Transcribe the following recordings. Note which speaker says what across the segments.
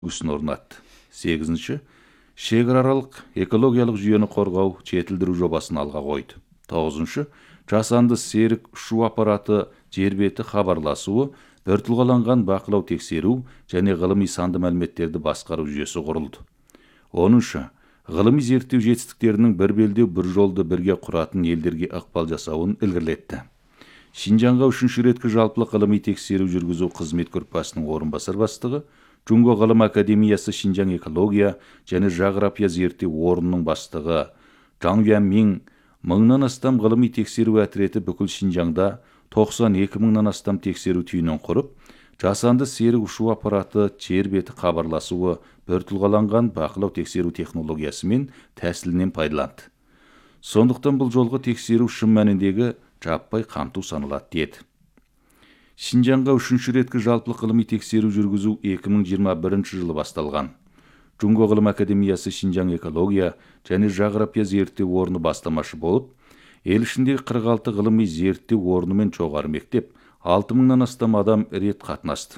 Speaker 1: үлгісін орнатты. 8-ші, шекарааралык экологиялық жүйені қорғау, жетілдіру жобасын алға қойды. 9-ші, жасанды серік ұшу аппараты жер беті хабарласуы, біртұлғаланған бақылау тексеру және ғылыми санды мәліметтерді басқару жүйесі құрылды. 10-шы, ғылыми зерттеу жетістіктерінің бір белдеу бір жолды бірге құратын елдерге ықпал жасауын ілгерілетті. Шинжанға 3-ші реткі жалпылық ғылыми тексеру жүргізу қызмет группасының орынбасар бастығы, Жунго ғылым академиясы Шинжаң экология және жағрапия зерттеу орнының бастығы Жаң Вянмин 1000-нан астам ғылыми тексеру әтіреті бүкіл Шинжаңда 92 мыңнан астам тексеру түйінін құрып, жасанды серік ұшу аппараты жер беті хабарласуы біртұлғаланған бақылау тексеру технологиясы мен тәсілінен пайдаланды. Сондықтан бұл жолғы тексеру шын мәніндегі жаппай қамту саналады деді. Шинжанға 3-ші реткі жалпылық ғылыми тексеру жүргізу 2021 жылы басталған. Жунго ғылым академиясы Шинжаң экология және жағрапия зерттеу орны бастамашы болып, ел ішіндегі 46 ғылыми зерттеу орны мен жоғары мектеп 6000-нан астам адам рет қатынасты.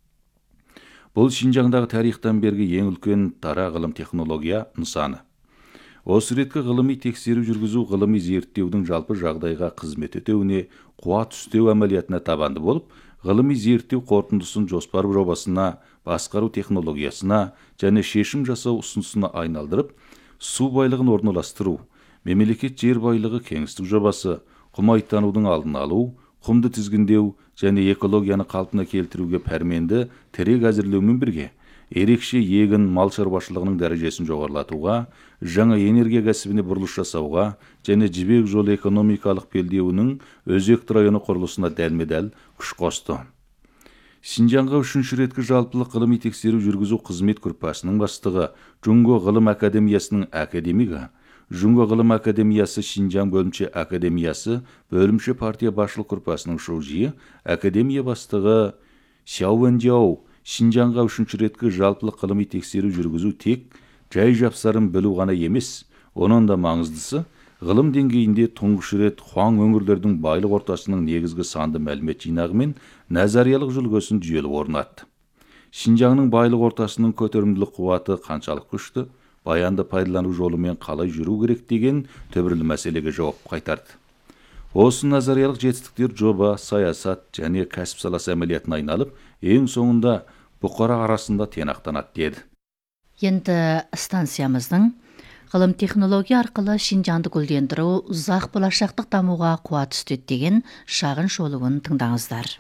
Speaker 1: Бұл Шинжаңдағы тарихтан бергі ең үлкен дара ғылым технология нысаны. Осы реткі ғылыми тексеру жүргізу ғылыми зерттеудің жалпы жағдайға қызмет етуіне, қуат үстеу әмәлиятына табанды болып, ғылыми зерттеу қорытындысын жоспар жобасына, басқару технологиясына және шешім жасау ұсынысына айналдырып, су байлығын орналастыру, мемлекет жер байлығы кеңістік жобасы, құмайттанудың алдын алу, құмды тізгіндеу және экологияны қалпына келтіруге пәрменді тірек әзірлеумен бірге, ерекше егін мал шаруашылығының дәрежесін жоғарылатуға, жаңа энергия кәсібіне бұрылыс жасауға және жібек жолы экономикалық белдеуінің өзекті районы құрылысына дәлме-дәл күш қосты. Шинжанға 3-ші реткі жалпылық ғылыми тексеру жүргізу қызмет группасының бастығы, Жунго ғылым академиясының академигі, Жунго ғылым академиясы Шинжаң бөлімше академиясы бөлімше партия басшылық группасының шоужиы, академия бастығы Сяо Вэнжяо Шинжанға 3-ші реткі жалпылық ғылыми тексеру жүргізу тек жай жапсарын білу ғана емес, онан да маңыздысы, ғылым деңгейінде тұңғыш рет Хуаң өңірлердің байлық ортасының негізгі санды мәлімет жинағы мен назариялық жүлгесін жүйелі орнатты. Шинжаңның байлық ортасының көтерімділік қуаты қаншалық күшті, баянды пайдалану жолымен қалай жүру керек деген төбірлі мәселеге жауап қайтарды. Осы назариялық жетістіктер жоба, саясат және кәсіп саласы әмәлиятына айналып, ең соңында бұқара арасында тиянақтанады деді.
Speaker 2: Енді станциямыздың ғылым технология арқылы Шинжаңды гүлдендіру ұзақ болашақтық дамуға қуат үстеді деген шағын шолуын тыңдаңыздар.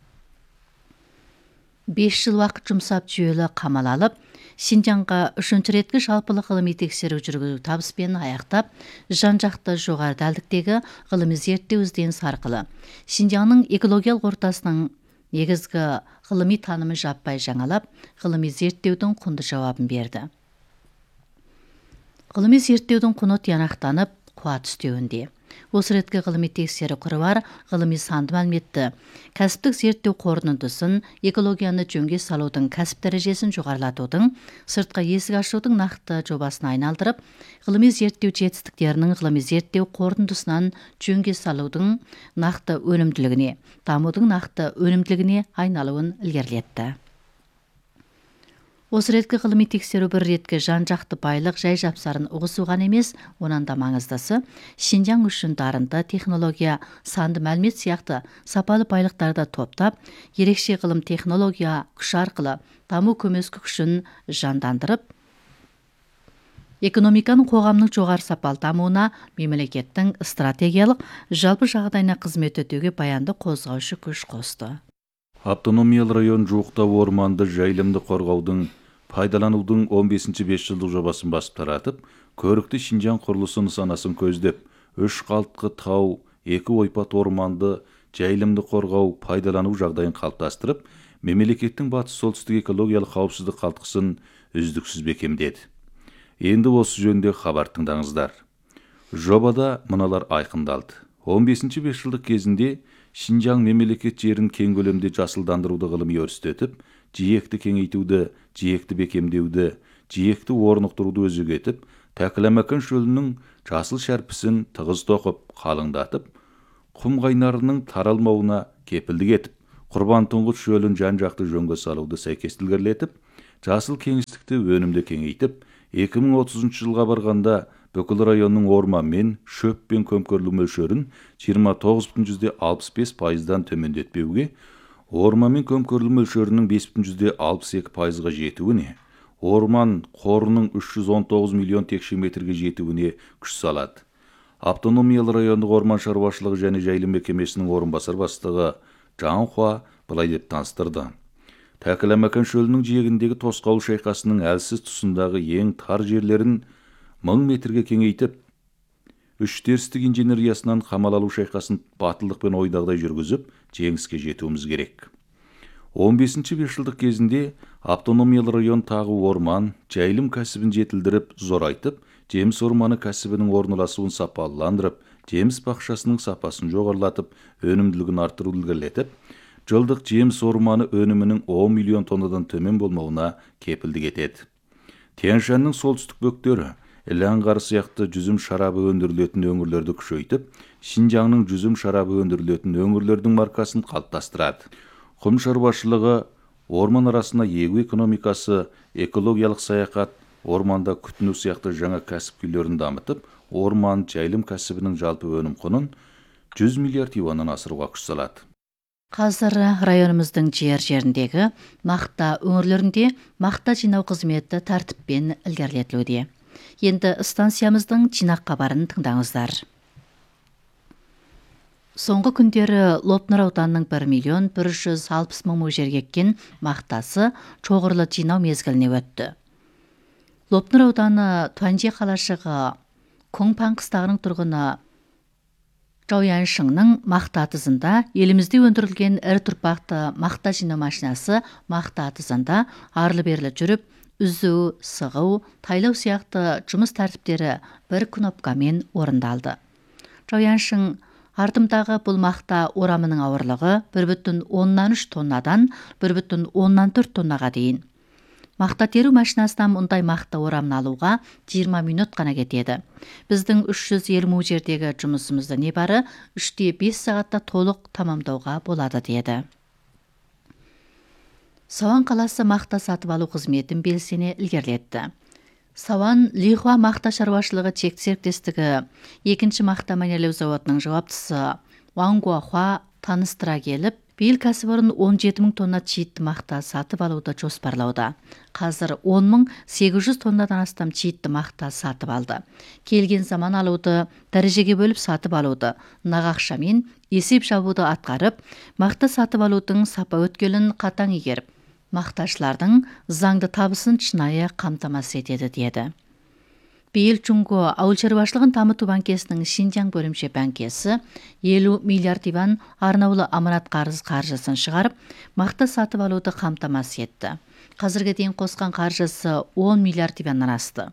Speaker 2: 5 жыл уақыт жұмсап жүйелі қамал алып, Шинжаңға 3-ші реткі жалпылық ғылыми тексеру жүргізу табыспен аяқтап, жан-жақты жоғары дәлдіктегі ғылыми зерттеу ізденіс арқылы Шинжаңның экологиялық ортасының негізгі ғылыми танымы жаппай жаңалап, ғылыми зерттеудің құнды жауабын берді. Ғылыми зерттеудің құны тиянақтанып, қуат үстеуінде. Осы реткі ғылыми тексеру құры бар ғылыми санды мәліметті, кәсіптік зерттеу қорытындысын, экологияны жөнге салудың кәсіп дәрежесін жоғарылатудың, сыртқа есік ашудың нақты жобасына айналдырып, ғылыми зерттеу жетістіктерінің ғылыми зерттеу қорытындысынан жөнге салудың нақты өнімділігіне, дамудың нақты өнімділігіне айналуын ілгерілетті. Осы реткі ғылыми тексеру бір реткі жан-жақты байлық жай жапсарын ұғысуған емес, онан да маңыздысы, Шинжаң үшін дарынды технология, санды мәлімет сияқты сапалы байлықтарды топтап, ерекше ғылым технология күші арқылы даму көмескі күшін жандандырып, экономиканың қоғамның жоғары сапалы дамуына мемлекеттің стратегиялық жалпы жағдайына қызмет етуге баянды қозғаушы күш қосты.
Speaker 1: Автономиялы район жуықтау орманды жайылымды қорғаудың пайдаланудың 15-ші 5 жылдық жобасын басып таратып, көрікті Шинжаң құрылысы нысанасын көздеп, 3 қалтқы тау, 2 ойпат орманды жайылымды қорғау, пайдалану жағдайын қалыптастырып, мемлекеттің батыс солтүстік экологиялық қауіпсіздік қалтқысын үздіксіз бекемдеді. Енді осы жөнде хабар тыңдаңыздар. Жобада мыналар айқындалды. 15-ші 5 жылдық кезінде Шинжаң мемлекет жерін кең көлемде жасылдандыруды ғылыми өрістетіп, жиекті кеңейтуді, жиекті бекемдеуді, жиекті орнықтыруды өзек етіп, Тәкіламақан шөлінің жасыл шәрпісін тығыз тоқып, қалыңдатып, құм қайнарының таралмауына кепілдік етіп, Құрбан Тұңғыт шөлін жан-жақты жөнге салуды сәйкестілгерлетіп, жасыл кеңістікті өнімді кеңейтіп, 2030 жылға барғанда бүкіл районның орман мен шөппен көмкерілу мөлшерін 29,65%-дан төмендетпеуге, орман мен көмкерілу мөлшерінің 5,62%-ға жетуіне, орман қорының 319 миллион текше метрге жетуіне күш салады. Автономиялы райондық орман шаруашылығы және жайылым мекемесінің орынбасар бастығы Жанхуа былай деп таныстырды. Тәкіламақан шөлінің жиегіндегі тосқауыл шайқасының әлсіз тұсындағы ең тар жерлерін 1000 метрге кеңейтіп, үш терістік инженериясынан қамал алу шайқасын батылдықпен ойдағыдай жүргізіп, жеңіске жетуіміз керек. 15-ші бесжылдық кезінде автономиялы район тағы орман, жайылым кәсібін жетілдіріп, зорайтып, жеміс орманы кәсібінің орналасуын сапаландырып, жеміс бақшасының сапасын жоғарлатып, өнімділігін артыруды ілгерілетіп, жылдық жеміс орманы өнімінің 10 миллион тоннадан төмен болмауына кепілдік етеді. Тянь-шаньның солтүстік бөктері Іле-аңғары сияқты жүзім шарабы өндірілетін өңірлерді күшейтіп, Шинжаңның жүзім шарабы өндірілетін өңірлердің маркасын қалыптастырады. Құм шаруашылығы, орман арасына егу экономикасы, экологиялық саяхат, орманда күтіну сияқты жаңа кәсіп күйлерін дамытып, орман жайылым кәсібінің жалпы өнім құнын 100 миллиард юаннан асыруға күш салады.
Speaker 2: Қазір районымыздың жеріндегі мақта өңірлерінде мақта жинау қызметі тәртіппен ілгерілетілуде. Енді станциямыздың жинақ хабарын тыңдаңыздар. Соңғы күндері Лопнұр ауданының 1,160,000 мың жерге еккен мақтасы чоғырлы жинау мезгіліне өтті. Лопнұр ауданы Туанже қалашығы Коңпан қыстағының тұрғыны Жауяншыңның мақта атызында елімізде өндірілген ірі тұрпақты мақта жинау машинасы мақта атызында арлы-берлі жүріп, үзу, сығу, тайлау сияқты жұмыс тәртіптері бір кнопкамен орындалды. Жауяншың артымдағы бұл мақта орамының ауырлығы 1,3 тоннадан 1,4 тоннаға дейін. Мақта теру машинасынан мұндай мақта орамын алуға 20 минут қана кетеді. Біздің 350 жердегі жұмысымызды небары 3-5 сағатта толық тамамдауға болады деді. Сауан қаласы мақта сатып алу қызметін белсене ілгерілетті. Сауан Лихуа мақта шаруашылығы чек серіктестігі 2-ші мақта мәнерлеу зауытының жауаптысы Ван Гуахуа таныстыра келіп, биыл кәсіпорын 17,000 тонна чиітті мақта сатып алуды жоспарлауда. Қазір 10,800 тоннадан астам чиітті мақта сатып алды. Келген заман алуды, дәрежеге бөліп сатып алуды, нағақшамен есеп жабуды атқарып, мақта сатып алудың сапа өткелін қатаң игеріп, мақташылардың заңды табысын шынайы қамтамасыз етеді деді. Биыл Чунго ауыл шаруашылығын дамыту банкесінің Шинжаң бөлімше банкесі 50 миллиард юан арнаулы аманат қаржысын шығарып, мақта сатып алуды қамтамасыз етті. Қазірге дейін қосқан қаржысы 10 миллиард юаннан асты.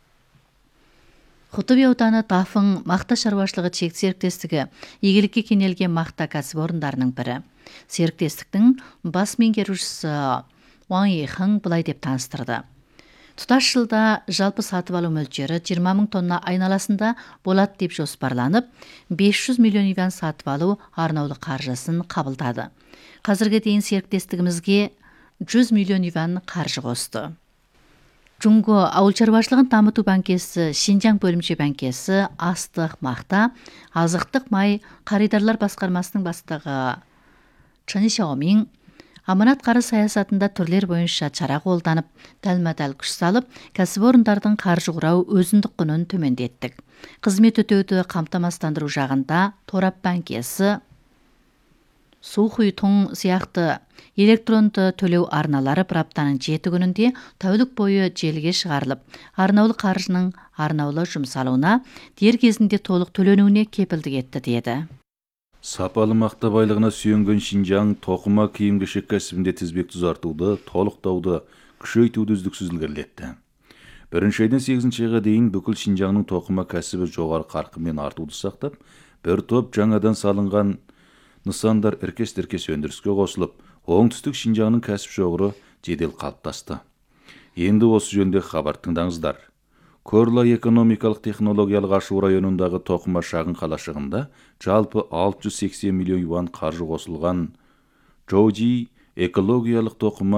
Speaker 2: Хутуби ауданы Дафың мақта шаруашылығы чек серіктестігі игілікке кенелген мақта кәсіпорындарының бірі. Серіктестіктің бас меңгерушісі Ван Йихың былай деп таныстырды. Тұтас жылда жалпы сатып алу мөлшері 20,000 тонна айналасында болады деп жоспарланып, 500 миллион юан сатып алу арнаулы қаржысын қабылдады. Қазірге дейін серіктестігімізге 100 миллион юан қаржы қосты. Чунго ауыл шаруашылығын дамыту банкесі Шинжаң бөлімше банкесі астық, мақта, азықтық май қаридарлар басқармасының бастығы Чын Шаомин аманат қарыз саясатында түрлер бойынша шара қолданып, дәлме-дәл күш салып, кәсіпорындардың қаржы құрау өзіндік құнын төмендеттік. Қызмет өтеуді қамтамасыздандыру жағында Торап банкесі, Сухуйтун сияқты электронды төлеу арналары бір аптаның 7 күнінде тәулік бойы желіге шығарылып, арнаулы қаржының арнаулы жұмсалуына дер кезінде толық төленуіне кепілдік етті деді.
Speaker 1: Сапалы мақта байлығына сүйенген Шинжаң тоқыма киім-кешек кәсібінде тізбек тұзартуды, толықтауды, күшейтуді үздіксіз ілгерілетті. 1-ші 8-шіге дейін бүкіл Шинжаңның тоқыма кәсібі жоғары қарқынмен артуды сақтап, бір топ жаңадан салынған нысандар іркес-тіркес өндіріске қосылып, оңтүстік Шинжаңның кәсіп жоғыры жедел қалыптасты. Енді осы жөнде хабар тыңдаңыздар. Көрла экономикалық технологиялық ашу районындағы тоқыма шағын қалашығында жалпы 680 миллион юан қаржы қосылған Джоуджи экологиялық тоқыма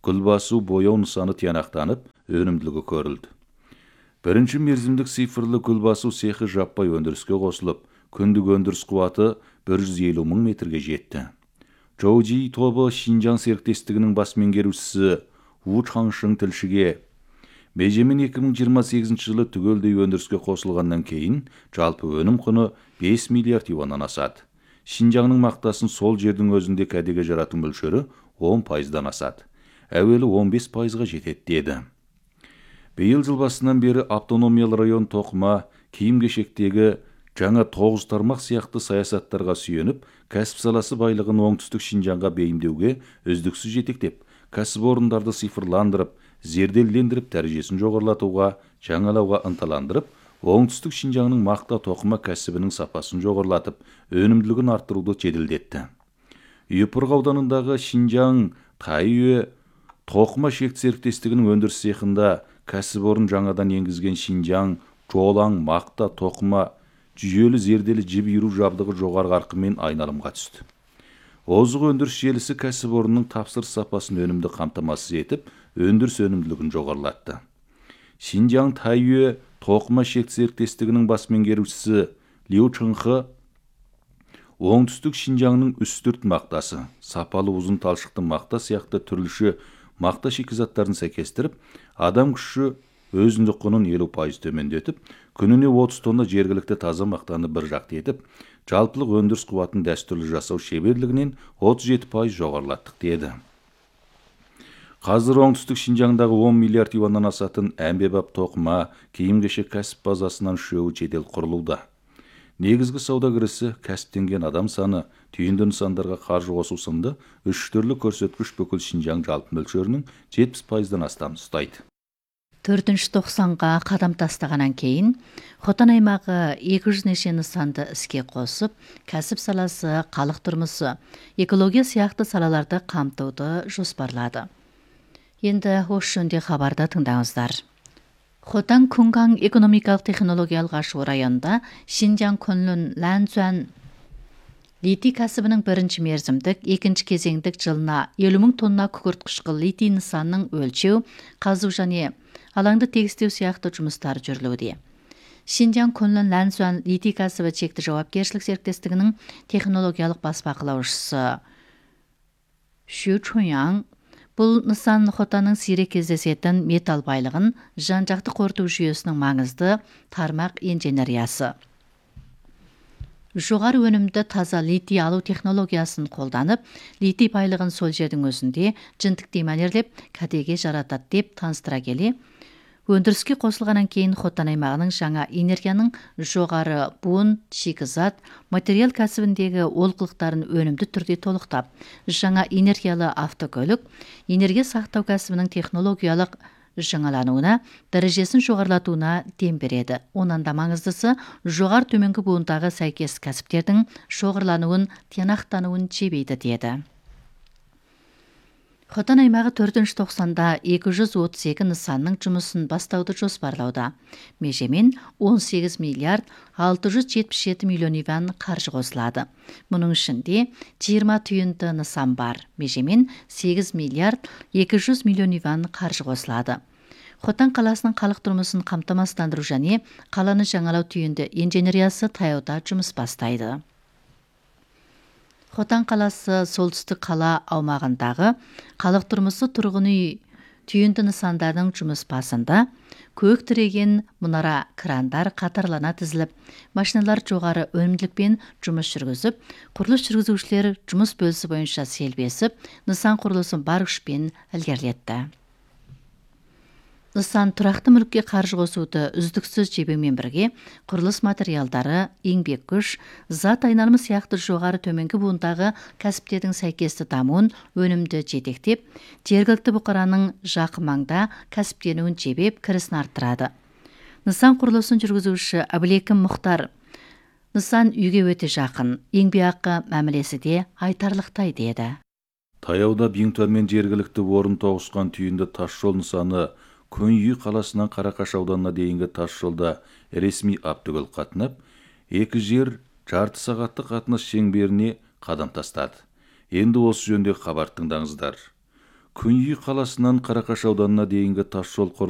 Speaker 1: гүл басу бояу нысаны тиянақтанып, өнімділігі көрілді. Бірінші мерзімдік цифрлы гүл басу цехы жаппай өндіріске қосылып, күндік өндіріс қуаты 150 мың метрге жетті. Жоуджи тобы Шинжаң серіктестігінің бас меңгерушісі У Чаңшың тілшіге: межемен 2028 жылы түгелдей өндіріске қосылғаннан кейін жалпы өнім құны 5 миллиард юаннан асады. Шинжаңның мақтасын сол жердің өзінде кәдеге жарату мөлшері 10%-дан асады. Әуелі 15%-ға жетеді деді. Биыл жыл басынан бері автономиялы район тоқыма, киім-кешектегі жаңа 9 тармақ сияқты саясаттарға сүйеніп, кәсіп саласы байлығын оңтүстік Шинжаңға бейімдеуге үздіксіз жетектеп, кәсіпорындарды цифрландырып, зерделендіріп, дәрежесін жоғарылатуға, жаңалауға ынталандырып, оңтүстік Шинжаңның мақта тоқыма кәсібінің сапасын жоғарылатып, өнімділігін арттыруды жеделдетті. Үйіпұрға ауданындағы Шинжаң Тайюе тоқыма шекті серіктестігінің өндіріс цехында кәсіпорын жаңадан енгізген Шинжаң Жолаң мақта тоқыма жүйелі зерделі жіп иіру жабдығы жоғары қарқынмен айналымға түсті. Озық өндіріс желісі кәсіпорынның тапсырыс сапасын өнімді қамтамасыз етіп, өндіріс өнімділігін жоғарылатты. Шинжаң Тайюе тоқыма шекті серіктестігінің бас меңгерушісі Лиу Чыңхы оңтүстік Шинжаңның үстірт мақтасы, сапалы ұзын талшықты мақта сияқты түрліші мақта шикізаттарын сәйкестіріп, адам күші өзіндік құнын 50% төмендетіп, күніне 30 тонна жергілікті таза мақтаны бір жақты етіп, жалпылық өндіріс қуатын дәстүрлі жасау шеберлігінен 37% жоғарылаттық деді. Қазір оңтүстік Шинжаңдағы 10 миллиард юаннан асатын әмбебап тоқыма, киім-кешек кәсіп базасынан үшеуі жедел құрылуда. Негізгі сауда кірісі, кәсіптенген адам саны, түйінді нысандарға қаржы қосу сынды үш түрлі көрсеткіш бүкіл Шинжаң жалпы мөлшерінің 70%-дан астам ұстайды.
Speaker 2: 490-ға қадам тастағаннан кейін, Хотан аймағы 200 неше нысанды іске қосып, кәсіп саласы, халық тұрмысы, экология сияқты салаларды қамтуды жоспарлады. Енді осы жөнінде хабарда тыңдаңыздар. Хотан Күнгаң экономикалық технологиялық ашу районында Шинжаң Күнлүн Ләнцуан литий кәсібінің бірінші мерзімдік, екінші кезеңдік жылына 50 мың тонна күкірт қышқыл литий нысанның өлчеу, қазу және алаңды тегістеу сияқты жұмыстары жүрілуде. Шинжаң Күнлүн Ләнцуан литий кәсібі шекті жауапкершілік серіктестігінің технологиялық бас бақылаушысы Шу Чуньяң бұл нысан Хотанның сирек кездесетін металл байлығын жан-жақты қорыту жүйесінің маңызды тармақ инженериясы. Жоғары өнімді таза литий алу технологиясын қолданып, литий байлығын сол жердің өзінде жынтікті мәнерлеп кәдеге жаратады деп таныстыра келе, өндіріске қосылғаннан кейін Хотан аймағының жаңа энергияның жоғары буын, шикізат, материал кәсібіндегі олқылықтарын өнімді түрде толықтап, жаңа энергиялы автокөлік, энергия сақтау кәсібінің технологиялық жаңалануына, дәрежесін жоғарылатуына дем береді. Онан да маңыздысы, жоғары төменгі буындағы сәйкес кәсіптердің шоғырлануын, тиянақтануын жебейді деді. Хотан аймағы 490-да 232 нысанның жұмысын бастауды жоспарлауда. Межемен 18 миллиард 677 миллион юан қаржы қосылады. Мұның ішінде 20 түйінді нысан бар. Межемен 8 миллиард 200 миллион юан қаржы қосылады. Хотан қаласының халық тұрмысын қамтамасыздандыру және қаланы жаңалау түйінді инженериясы таяуда жұмыс бастайды. Хотан қаласы солтүстік қала аумағындағы халық тұрмысы тұрғын үй түйінді нысандардың жұмыс басында көк тіреген мұнара крандар қатарлана тізіліп, машиналар жоғары өнімділікпен жұмыс жүргізіп, құрылыс жүргізушілер жұмыс бөлісі бойынша селбесіп, нысан құрылысын бар күшпен ілгерілетті. Нысан тұрақты мүлікке қаржы қосуды үздіксіз жебеумен бірге, құрылыс материалдары, еңбек күш, зат айналымы сияқты жоғары төменгі буындағы кәсіптердің сәйкесті дамуын өнімді жетектеп, жергілікті бұқараның жақын маңда кәсіптенуін жебеп, кірісін арттырады. Нысан құрылысын жүргізуші Әбілекім Мұхтар, нысан үйге өте жақын, еңбекақы мәмілесі де айтарлықтай деді.
Speaker 1: Таяуда Биңтуанмен жергілікті орын тоғысқан түйінді тасжол нысаны Көнүй қаласынан Қарақаш ауданына дейінгі тас жолда ресми аптүгіл қатынап, екі жер жарты сағаттық қатынас шеңберіне қадам тастады. Енді осы жөнде хабар тыңдаңыздар. күнүй қаласынан Қарақаш ауданына дейінгі тас жол